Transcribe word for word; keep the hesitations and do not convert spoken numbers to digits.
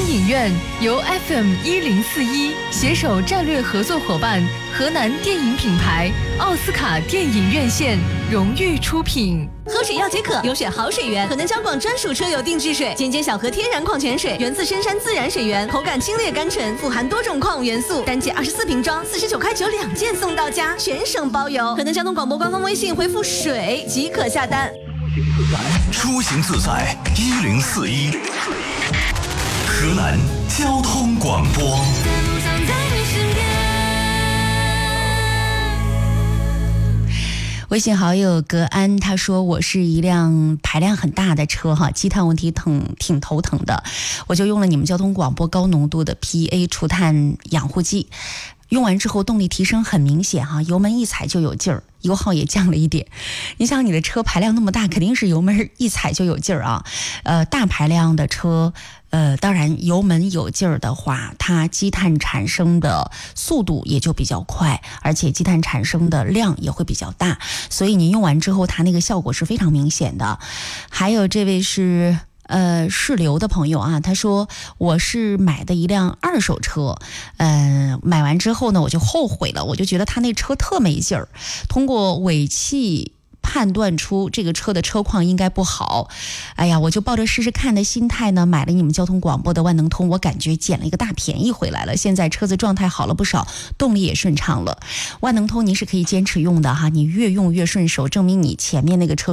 影院由 F M 一零四一携手战略合作伙伴河南电影品牌奥斯卡电影院线荣誉出品。 喝水要解渴，有选好水源，河南交广专属车友定制水，尖尖小河天然矿泉水，源自深山自然水源，口感清冽甘醇，富含多种矿物元素，单件二十四瓶装，四十九块九两件送到家，全省包邮。河南交通广播官方微信回复水即可下单。 出行自在一零四一，河南交通广播。 微信好友格安他说，我是一辆排量很大的车哈，积碳问题挺挺头疼的，我就用了你们交通广播高浓度的 P A 除碳养护剂，用完之后动力提升很明显哈，油门一踩就有劲儿，油耗也降了一点。你想你的车排量那么大，肯定是油门一踩就有劲儿啊。呃，大排量的车，呃，当然油门有劲儿的话，它积碳产生的速度也就比较快，而且积碳产生的量也会比较大，所以你用完之后，它那个效果是非常明显的。还有这位是。呃，世流的朋友啊，他说我是买的一辆二手车，呃，买完之后呢，我就后悔了，我就觉得他那车特没劲儿。通过尾气判断出这个车的车况应该不好，哎呀，我就抱着试试看的心态呢，买了你们交通广播的万能通，我感觉捡了一个大便宜回来了。现在车子状态好了不少，动力也顺畅了。万能通您是可以坚持用的哈，你越用越顺手，证明你前面那个车